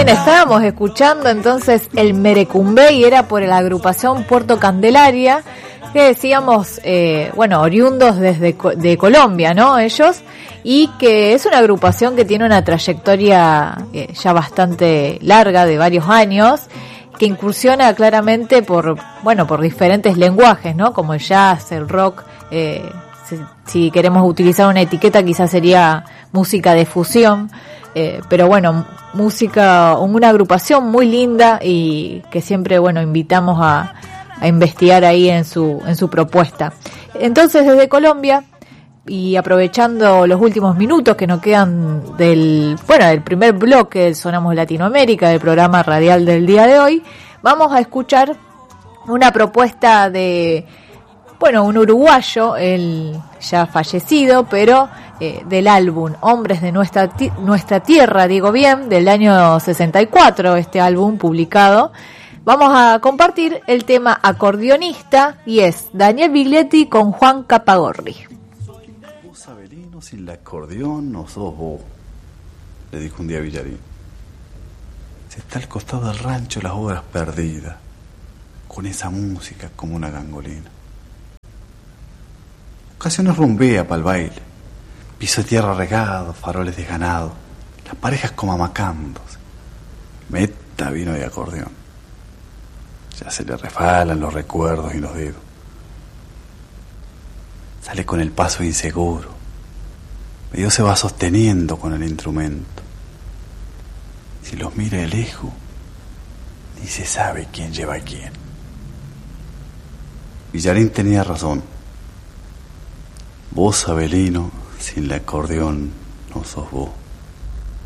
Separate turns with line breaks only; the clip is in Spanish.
Bien, estábamos escuchando entonces el Merecumbey, era por la agrupación Puerto Candelaria, que decíamos, oriundos de Colombia, ¿no? Ellos, y que es una agrupación que tiene una trayectoria ya bastante larga, de varios años, que incursiona claramente por diferentes lenguajes, ¿no? Como el jazz, el rock, si queremos utilizar una etiqueta quizás sería música de fusión, pero bueno, una agrupación muy linda y que siempre invitamos a investigar ahí en su propuesta. Entonces, desde Colombia, y aprovechando los últimos minutos que nos quedan del primer bloque del Sonamos Latinoamérica, del programa radial del día de hoy, vamos a escuchar una propuesta de un uruguayo, él ya fallecido, pero del álbum Hombres de Nuestra Tierra, digo bien, del año 64, este álbum publicado. Vamos a compartir el tema Acordeonista, y es Daniel Biglietti con Juan Capagorri.
Vos, Avelino, sin el acordeón no sos vos, le dijo un día Villarín. Se está al costado del rancho las horas perdidas, con esa música como una gangolina. Ocasiones rumbea pa'l baile, piso de tierra regado, faroles de ganado, las parejas como amacándose. Meta vino y acordeón. Ya se le refalan los recuerdos y los dedos. Sale con el paso inseguro, medio se va sosteniendo con el instrumento. Si los mira de lejos, ni se sabe quién lleva a quién. Villarín tenía razón. Vos, Avelino, sin el acordeón no sos vos.